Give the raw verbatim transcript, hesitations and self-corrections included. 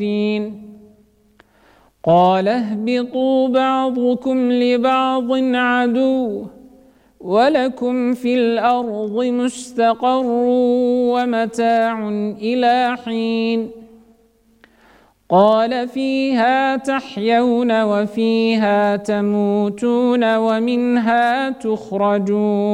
قال اهبطوا بعضكم لبعض عدو ولكم في الأرض مستقر ومتاع إلى حين قال فيها تحيون وفيها تموتون ومنها تخرجون